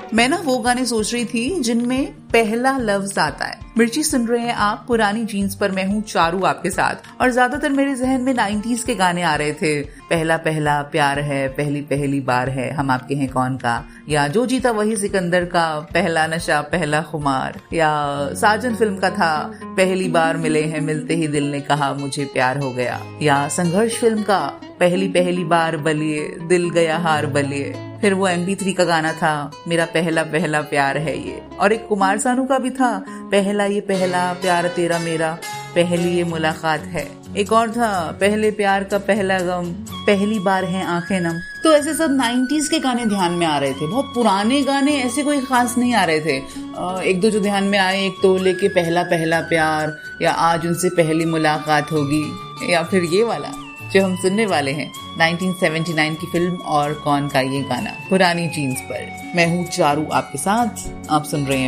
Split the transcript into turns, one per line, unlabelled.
मैं ना वो गाने सोच रही थी जिनमें पहला लफ्ज आता है। मिर्ची सुन रहे हैं आप पुरानी जीन्स पर, मैं हूँ चारू आपके साथ। और ज्यादातर मेरे जहन में 90s के गाने आ रहे थे। पहला पहला प्यार है, पहली पहली बार है, हम आपके हैं कौन का, या जो जीता वही सिकंदर का, पहला नशा पहला खुमार, या साजन फिल्म का था पहली बार मिले हैं मिलते ही दिल ने कहा मुझे प्यार हो गया, या संघर्ष फिल्म का पहली पहली बार बलिए दिल गया हार बलिए। फिर वो MP3 का गाना था मेरा पहला पहला प्यार है ये। और एक कुमार सानू का भी था पहला ये पहला प्यार तेरा मेरा, पहली ये मुलाकात है। एक और था पहले प्यार का पहला गम, पहली बार है आंखें नम। तो ऐसे सब 90s के गाने ध्यान में आ रहे थे। बहुत पुराने गाने ऐसे कोई खास नहीं आ रहे थे। एक दो जो ध्यान में आए, एक तो लेके पहला पहला प्यार, या आज उनसे पहली मुलाकात होगी, या फिर ये वाला जो हम सुनने वाले हैं 1979 की फिल्म और कौन का ये गाना पुरानी जीन्स पर। मैं हूँ चारू आपके साथ, आप सुन रहे हैं